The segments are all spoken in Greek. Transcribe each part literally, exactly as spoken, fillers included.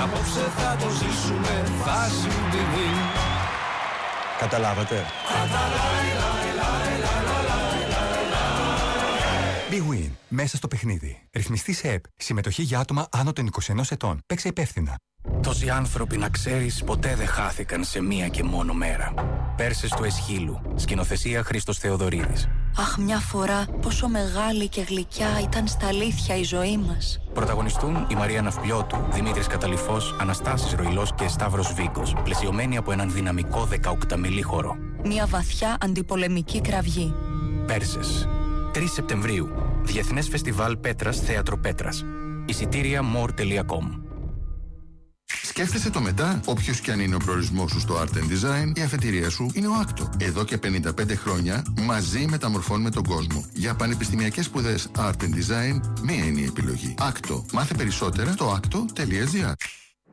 Απόψε θα το ζήσουμε φάση μπιμπι. Καταλάβατε? Big Win. Μέσα στο παιχνίδι. Ρυθμιστή σε ΕΠ. Συμμετοχή για άτομα άνω των είκοσι ενός ετών. Παίξε υπεύθυνα. Τόσοι άνθρωποι, να ξέρεις, ποτέ δεν χάθηκαν σε μία και μόνο μέρα. Πέρσες του Εσχύλου. Σκηνοθεσία Χρήστος Θεοδωρίδης. Αχ, μια φορά πόσο μεγάλη και γλυκιά ήταν στα αλήθεια η ζωή μας. Πρωταγωνιστούν η Μαρία Ναυπλιώτου, Δημήτρης Καταλυφός, Αναστάσης Ροϊλός και Σταύρος Βίκος, πλαισιωμένοι από έναν δυναμικό δεκαοκταμιλή χορό. Μια βαθιά αντιπολεμική κραυγή. Πέρσες. τρεις Σεπτεμβρίου. Διεθνές Φεστιβάλ Πέτρας, Θέατρο Πέτρας. Εισιτήρια more τελεία com. Σκέφτεσαι το μετά? Όποιος και αν είναι ο προορισμός σου στο Art and Design, η αφετηρία σου είναι ο Άκτο. Εδώ και πενήντα πέντε χρόνια μαζί μεταμορφώνουμε τον κόσμο. Για πανεπιστημιακές σπουδές Art and Design, μία είναι η επιλογή. Άκτο. Μάθε περισσότερα στο άκτο τελεία τζι άρ.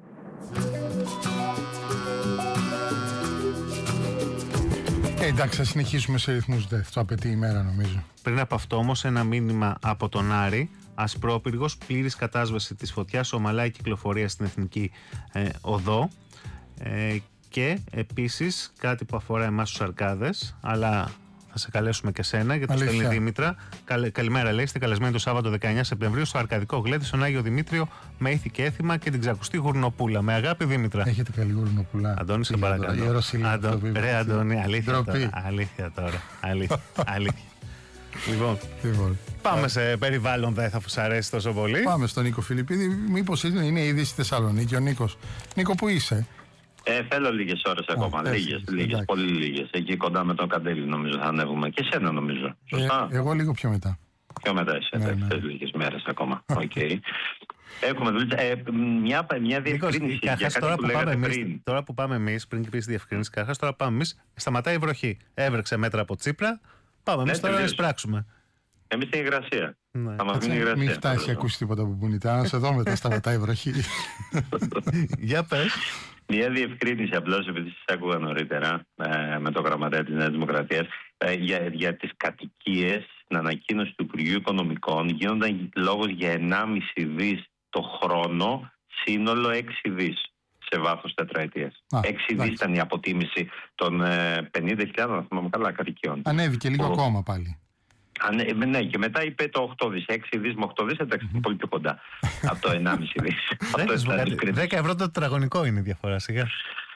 Ε, εντάξει, θα συνεχίσουμε σε ρυθμούς ΔΕΘ. Το απαιτεί η μέρα, νομίζω. Πριν από αυτό, όμως, ένα μήνυμα από τον Άρη. Ασπρόπυργος, πλήρης κατάσβεση της φωτιάς, ομαλά η κυκλοφορία στην Εθνική ε, Οδό. Ε, και επίσης κάτι που αφορά εμάς τους Αρκάδες, αλλά θα σε καλέσουμε και σένα, γιατί το στέλνει Δήμητρα. Καλ, καλημέρα, λέει, είστε καλεσμένοι το Σάββατο δεκαεννιά Σεπτεμβρίου στο Αρκαδικό Γλέντι, στον Άγιο Δημήτριο, με ήθη και έθιμα και την ξακουστή γουρνοπούλα. Με αγάπη, Δήμητρα. Έχετε καλή γουρνοπούλα? Αντώνη, σε παρακαλώ. Αντώ, ρε, Αντώνη, αλήθεια τώρα. Αλήθεια τώρα. Αλήθεια. αλήθεια. Λοιπόν, λοιπόν, πάμε σε περιβάλλον ΔΕΘ, αφού σου αρέσει τόσο πολύ. Πάμε στον Νίκο Φιλιππίδη. Μήπως είναι, είναι ήδη στη Θεσσαλονίκη ο Νίκος? Νίκο, πού είσαι? Ε, θέλω λίγες ώρες ακόμα. Α, λίγες, έτσι, λίγες, πολύ λίγες. Εκεί κοντά με τον Καντέλη νομίζω θα ανέβουμε. Και σένα νομίζω. Σωστά. Ε, εγώ λίγο πιο μετά. Πιο μετά εσύ. Ναι, ναι. Θες λίγες μέρες ακόμα. Okay. Έχουμε δουλειά. Ε, μια, μια διευκρίνηση. Για κάτι τώρα, που που πάμε εμείς, τώρα που πάμε εμείς, πριν πεις διευκρίνηση, καταρχάς τώρα πάμε εμείς, σταματάει η βροχή. Έβρεξε μέτρα από Τσίπρα. Πάμε εμείς τώρα να εισπράξουμε. Εμείς στην υγρασία. Ναι. Θα μας μείνει υγρασία. Μην φτάσει και ακούσει τίποτα που πούνε. Να σε δω μετά σταματάει η βροχή. Για πες. Μια διευκρίνηση απλώς, επειδή σας άκουγα νωρίτερα ε, με το γραμματέα της Νέας Δημοκρατίας, ε, για, για τις κατοικίες, στην ανακοίνωση του Υπουργείου Οικονομικών γίνονταν λόγος για ενάμιση δις το χρόνο, σύνολο έξι δις. Σε βάθος τετραετίας. έξι δις ήταν η αποτίμηση των ε, πενήντα χιλιάδων, να θυμάμαι καλά, κατοικιών. Ανέβηκε λίγο ο... ακόμα πάλι. Ανε, ναι, και μετά είπε το οκτώ δις. έξι δις με οκτώ δις, εντάξει, είναι πολύ πιο κοντά από το ενάμιση δις. δέκα ευρώ το τετραγωνικό είναι η διαφορά, σιγά.